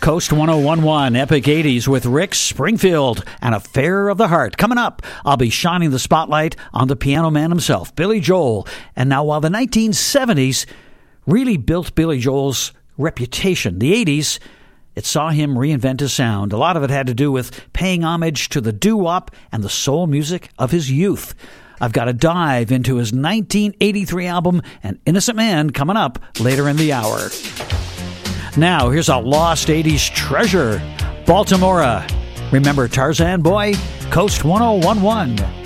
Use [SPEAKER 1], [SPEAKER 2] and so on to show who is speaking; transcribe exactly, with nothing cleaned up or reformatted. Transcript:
[SPEAKER 1] Coast one oh one one, Epic eighties with Rick Springfield and Affair of the Heart. Coming up, I'll be shining the spotlight on the piano man himself, Billy Joel. And now, while the nineteen seventies really built Billy Joel's reputation, the eighties, it saw him reinvent his sound. A lot of it had to do with paying homage to the doo-wop and the soul music of his youth. I've got to dive into his nineteen eighty-three album, An Innocent Man, coming up later in the hour. Now, here's a lost eighties treasure, Baltimora. Remember Tarzan Boy? Coast one oh one one.